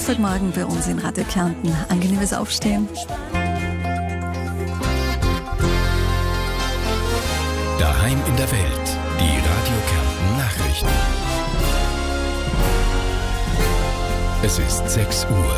Samstagmorgen bei uns in Radio Kärnten. Angenehmes Aufstehen. Daheim in der Welt. Die Radio Kärnten Nachrichten. Es ist 6 Uhr.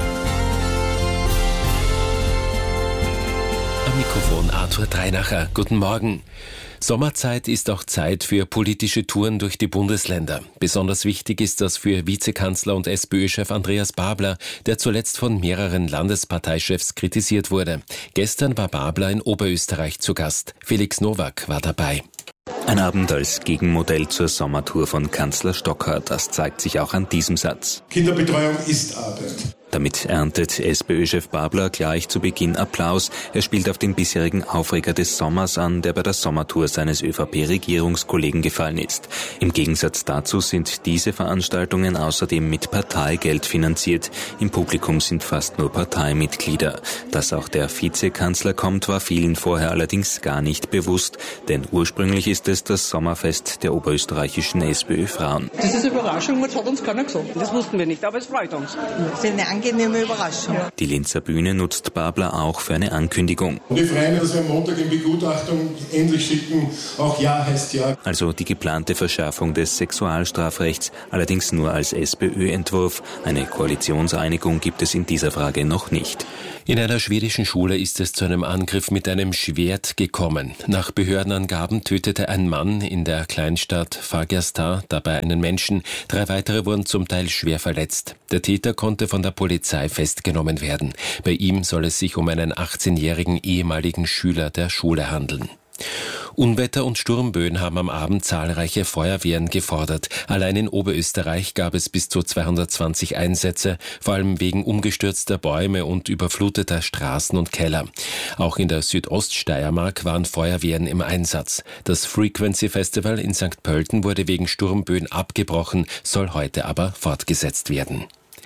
Am Mikrofon Arthur Dreinacher. Guten Morgen. Sommerzeit ist auch Zeit für politische Touren durch die Bundesländer. Besonders wichtig ist das für Vizekanzler und SPÖ-Chef Andreas Babler, der zuletzt von mehreren Landesparteichefs kritisiert wurde. Gestern war Babler in Oberösterreich zu Gast. Felix Nowak war dabei. Ein Abend als Gegenmodell zur Sommertour von Kanzler Stocker, das zeigt sich auch an diesem Satz. Kinderbetreuung ist Arbeit. Damit erntet SPÖ-Chef Babler gleich zu Beginn Applaus. Er spielt auf den bisherigen Aufreger des Sommers an, der bei der Sommertour seines ÖVP-Regierungskollegen gefallen ist. Im Gegensatz dazu sind diese Veranstaltungen außerdem mit Parteigeld finanziert. Im Publikum sind fast nur Parteimitglieder. Dass auch der Vizekanzler kommt, war vielen vorher allerdings gar nicht bewusst, denn ursprünglich ist es das Sommerfest der oberösterreichischen SPÖ-Frauen. Das ist eine Überraschung, das hat uns keiner gesagt. Das wussten wir nicht, aber es freut uns. Angenehme Überraschung. Die Linzer Bühne nutzt Babler auch für eine Ankündigung. Wir freuen uns, dass wir am Montag in Begutachtung endlich schicken. Auch Ja heißt Ja. Also die geplante Verschärfung des Sexualstrafrechts, allerdings nur als SPÖ-Entwurf. Eine Koalitionseinigung gibt es in dieser Frage noch nicht. In einer schwedischen Schule ist es zu einem Angriff mit einem Schwert gekommen. Nach Behördenangaben tötete ein Mann in der Kleinstadt Fagersta dabei einen Menschen. 3 weitere wurden zum Teil schwer verletzt. Der Täter konnte von der Polizei festgenommen werden. Bei ihm soll es sich um einen 18-jährigen ehemaligen Schüler der Schule handeln. Unwetter und Sturmböen haben am Abend zahlreiche Feuerwehren gefordert. Allein in Oberösterreich gab es bis zu 220 Einsätze, vor allem wegen umgestürzter Bäume und überfluteter Straßen und Keller. Auch in der Südoststeiermark waren Feuerwehren im Einsatz. Das Frequency Festival in St. Pölten wurde wegen Sturmböen abgebrochen, soll heute aber fortgesetzt werden.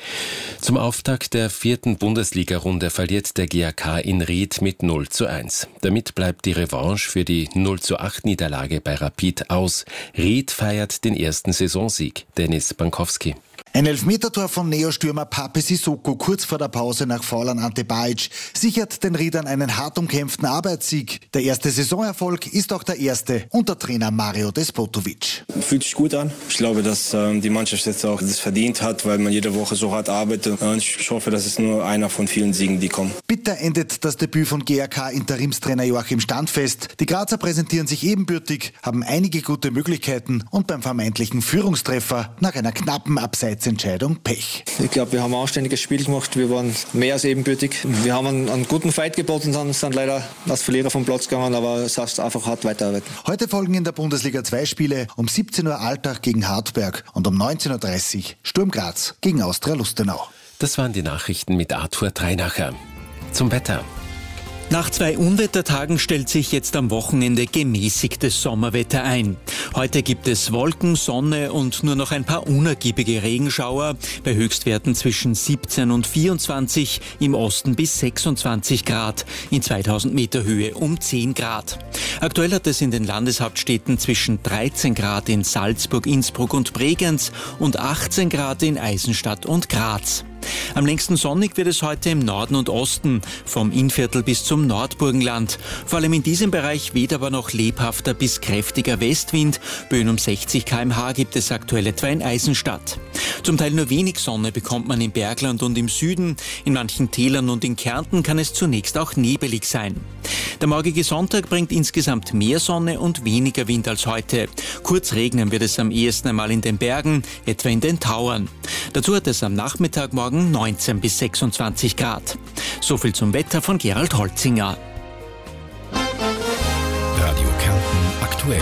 Zum Auftakt der 4. Bundesliga-Runde verliert der GAK in Ried mit 0:1. Damit bleibt die Revanche für die 0:8-Niederlage bei Rapid aus. Ried feiert den ersten Saisonsieg. Dennis Bankowski. Ein Elfmetertor von Neostürmer Pape Sissoko kurz vor der Pause nach Foul an Ante Bajic sichert den Riedern einen hart umkämpften Arbeitssieg. Der erste Saisonerfolg ist auch der erste unter Trainer Mario Despotovic. Fühlt sich gut an. Ich glaube, dass die Mannschaft jetzt auch das verdient hat, weil man jede Woche so hart arbeitet. Und ich hoffe, das ist nur einer von vielen Siegen, die kommen. Bitter endet das Debüt von GAK-Interimstrainer Joachim Standfest. Die Grazer präsentieren sich ebenbürtig, haben einige gute Möglichkeiten und beim vermeintlichen Führungstreffer nach einer knappen Abseitsentscheidung Pech. Ich glaube, wir haben ein anständiges Spiel gemacht. Wir waren mehr als ebenbürtig. Wir haben einen guten Fight geboten, sind leider als Verlierer vom Platz gegangen, aber es heißt einfach hart weiterarbeiten. Heute folgen in der Bundesliga 2 Spiele, um 17 Uhr Altach gegen Hartberg und um 19.30 Uhr Sturm Graz gegen Austria Lustenau. Das waren die Nachrichten mit Arthur Dreinacher. Zum Wetter. Nach 2 Unwettertagen stellt sich jetzt am Wochenende gemäßigtes Sommerwetter ein. Heute gibt es Wolken, Sonne und nur noch ein paar unergiebige Regenschauer, bei Höchstwerten zwischen 17 und 24, im Osten bis 26 Grad, in 2000 Meter Höhe um 10 Grad. Aktuell hat es in den Landeshauptstädten zwischen 13 Grad in Salzburg, Innsbruck und Bregenz und 18 Grad in Eisenstadt und Graz. Am längsten sonnig wird es heute im Norden und Osten, vom Innviertel bis zum Nordburgenland. Vor allem in diesem Bereich weht aber noch lebhafter bis kräftiger Westwind. Böen um 60 km/h gibt es aktuell etwa in Eisenstadt. Zum Teil nur wenig Sonne bekommt man im Bergland und im Süden. In manchen Tälern und in Kärnten kann es zunächst auch nebelig sein. Der morgige Sonntag bringt insgesamt mehr Sonne und weniger Wind als heute. Kurz regnen wird es am ehesten einmal in den Bergen, etwa in den Tauern. Dazu hat es am Nachmittag morgen 19 bis 26 Grad. So viel zum Wetter von Gerald Holzinger. Radio Kärnten aktuell.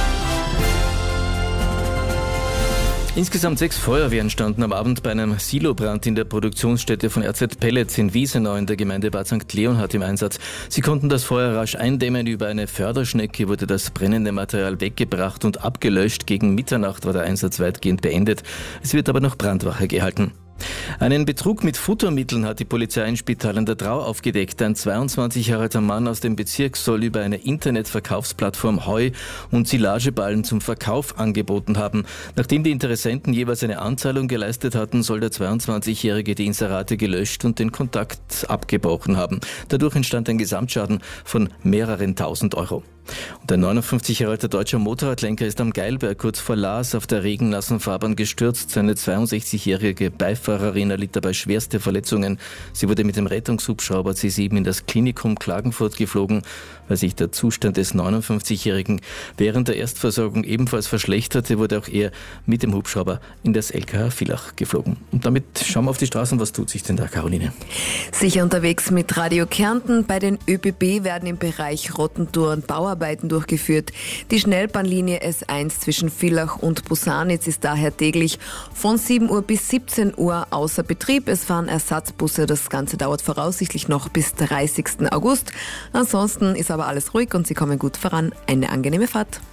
Insgesamt 6 Feuerwehren standen am Abend bei einem Silobrand in der Produktionsstätte von RZ Pellets in Wiesenau in der Gemeinde Bad St. Leonhard im Einsatz. Sie konnten das Feuer rasch eindämmen. Über eine Förderschnecke wurde das brennende Material weggebracht und abgelöscht. Gegen Mitternacht war der Einsatz weitgehend beendet. Es wird aber noch Brandwache gehalten. Einen Betrug mit Futtermitteln hat die Polizei in Spital an der Drau aufgedeckt. Ein 22 Jahre alter Mann aus dem Bezirk soll über eine Internetverkaufsplattform Heu und Silageballen zum Verkauf angeboten haben. Nachdem die Interessenten jeweils eine Anzahlung geleistet hatten, soll der 22-Jährige die Inserate gelöscht und den Kontakt abgebrochen haben. Dadurch entstand ein Gesamtschaden von mehreren tausend Euro. Und ein 59 Jahre alter deutscher Motorradlenker ist am Geilberg kurz vor Laas auf der regennassen Fahrbahn gestürzt. Seine 62-jährige Beifahrerin erlitt dabei schwerste Verletzungen. Sie wurde mit dem Rettungshubschrauber C7 in das Klinikum Klagenfurt geflogen, weil sich der Zustand des 59-Jährigen während der Erstversorgung ebenfalls verschlechterte, wurde auch er mit dem Hubschrauber in das LKH Villach geflogen. Und damit schauen wir auf die Straßen. Was tut sich denn da, Caroline? Sicher unterwegs mit Radio Kärnten. Bei den ÖBB werden im Bereich Rottentor und Bauarbeiten durchgeführt. Die Schnellbahnlinie S1 zwischen Villach und Busanitz ist daher täglich von 7 Uhr bis 17 Uhr außer Betrieb. Es fahren Ersatzbusse. Das Ganze dauert voraussichtlich noch bis 30. August. Ansonsten ist aber alles ruhig und Sie kommen gut voran. Eine angenehme Fahrt.